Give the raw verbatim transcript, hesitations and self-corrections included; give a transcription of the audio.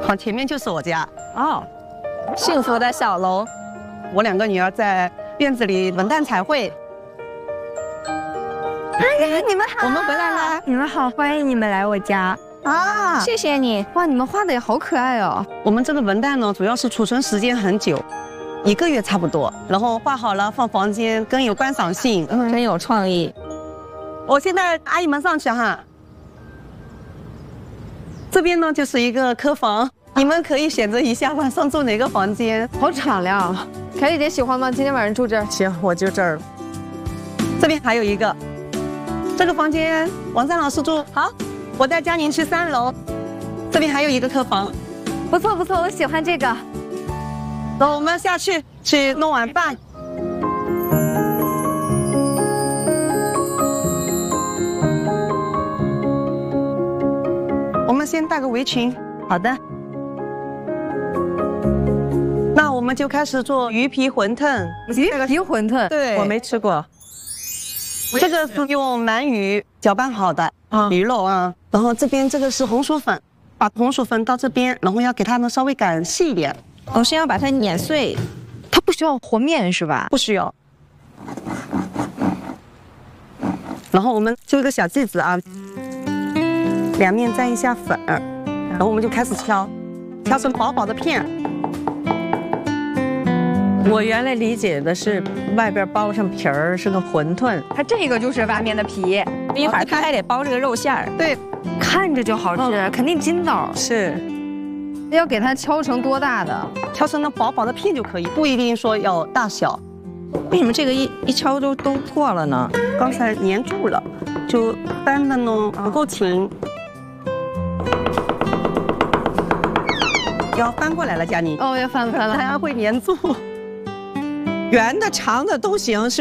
好，前面就是我家。 哦，幸福的小楼。 我两个女儿在院子里文旦彩绘。 哎，你们好， 我们回来了。 你们好，欢迎你们来我家啊！谢谢你。哇，你们画的也好可爱哦。 我们这个文旦呢，主要是储存时间很久，一个月差不多。然后画好了放房间，更有观赏性。 嗯，真有创意。 我现在阿姨们上去哈。这边呢就是一个客房。 你们可以选择一下晚上住哪个房间， 好敞亮。凯丽姐喜欢吗？今天晚上住这儿？ 行，我就这儿。这边还有一个，这个房间王珊老师住。好，我带佳宁去三楼。这边还有一个客房， 不错不错，我喜欢这个。 走，我们下去去弄晚饭。我们先带个围裙。好的。 那我们就开始做鱼皮馄饨。 鱼皮馄饨， 对，我没吃过。这个是用鳗鱼搅拌好的啊，鱼肉啊。然后这边这个是红薯粉，把红薯粉到这边，然后要给它们稍微擀细一点。 哦，先要把它碾碎，它不需要和面是吧？ 不需要。然后我们就一个小剂子啊，两面沾一下粉，然后我们就开始挑，挑成薄薄的片。 我原来理解的是外边包上皮儿是个馄饨， 它这个就是外面的皮， 一会儿它还得包这个肉馅儿。 对， 看着就好吃，哦、肯定筋道。 是， 要给它敲成多大的？ 敲成那薄薄的片就可以，不一定说要大小。 为什么这个一一敲都都破了呢？ 刚才粘住了，就翻的呢不够勤。要翻过来了，佳宁。 哦，要翻翻了， 它会粘住。 圆的、长的都行，是。